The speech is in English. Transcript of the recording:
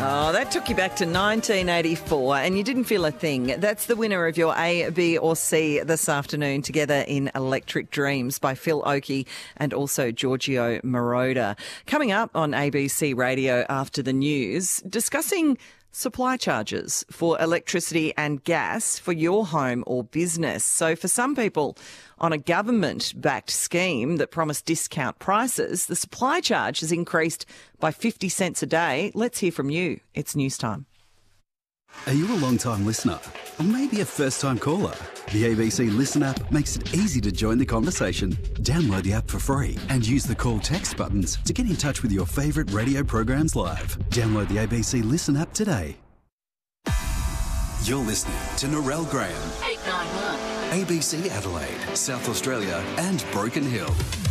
Oh, that took you back to 1984 and you didn't feel a thing. That's the winner of your A, B or C this afternoon, Together in Electric Dreams by Phil Oakey and also Giorgio Moroder. Coming up on ABC Radio after the news, discussing supply charges for electricity and gas for your home or business. So for some people on a government-backed scheme that promised discount prices, the supply charge has increased by 50 cents a day. Let's hear from you. It's news time. Are you a long-time listener? Or maybe a first-time caller? The ABC Listen app makes it easy to join the conversation. Download the app for free and use the call text buttons to get in touch with your favourite radio programs live. Download the ABC Listen app today. You're listening to Narelle Graham. 891. ABC Adelaide, South Australia and Broken Hill.